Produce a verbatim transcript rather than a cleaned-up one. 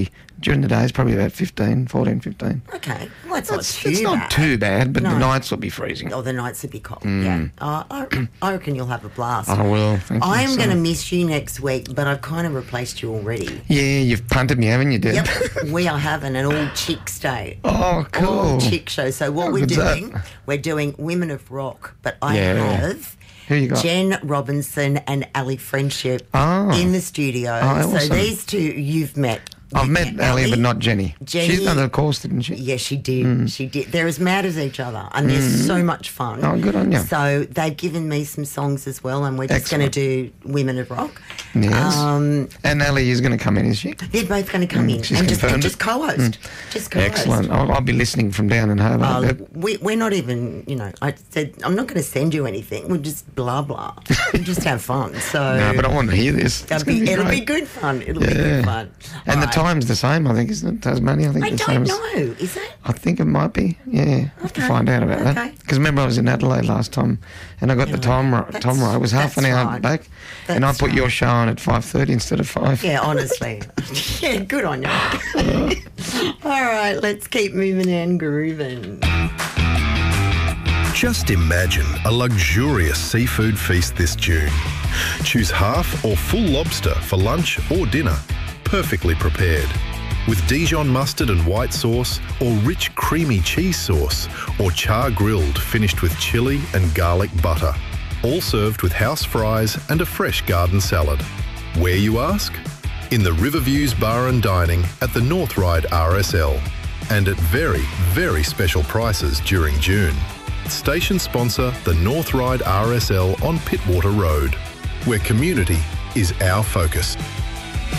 During the day, it's probably about fifteen, fourteen, fifteen. Okay. Well, it's, It's, not too it's not bad. too bad, but No. the nights will be freezing. Oh, the nights would be cold, Mm. yeah. Uh, I, I reckon you'll have a blast. I will, thank you. I am so- going to miss you next week, but I've kind of replaced you already. Yeah, you've punted me, haven't you, Deb? Yep, we are having an all chicks day. Oh, cool. All chick show. So what How we're good's that? doing, we're doing Women of Rock, but I Yeah. have Who you got? Jen Robinson and Ali Friendship Oh. in the studio. Oh, so awesome. these two you've met. I've You've met Ali, but not Jenny. Jenny- She's done the course, didn't she? Yeah, she did. She did. They're as mad as each other, and they're so much fun. Oh, good on you. So they've given me some songs as well, and we're just going to do Women of Rock. Yes. Um, and Ali is going to come in, is she? they're both going to come in she's and just, confirmed and it? just co-host. Just co-host. Excellent. I'll, I'll be listening from down in Hobart. Uh, Deb. we, we're not even, you know, I said, I'm not going to send you anything. We'll just blah, blah. We'll just have fun. So No, but I want to hear this. It's it'll, gonna be, be it'll great. be good fun. It'll be Yeah. good fun. And All the right. time's the same, I think, isn't it? Tasmania, I think I the don't same as- know. Is it? I think it might be. Yeah, I have to Okay. find out about that. Okay. Because remember, I was in Adelaide last time, and I got the time right. That's- Time right. It was half an that's hour right. back, and I That's put right. your show on at five thirty instead of five. Yeah, honestly. Yeah, good on you. All right, let's keep moving and grooving. Just imagine a luxurious seafood feast this June. Choose half or full lobster for lunch or dinner, perfectly prepared. With Dijon mustard and white sauce, or rich creamy cheese sauce, or char grilled finished with chilli and garlic butter. All served with house fries and a fresh garden salad. Where, you ask? In the Riverviews Bar and Dining at the North Ryde R S L, and at very, very special prices during June. Station sponsor the North Ryde R S L on Pittwater Road, where community is our focus.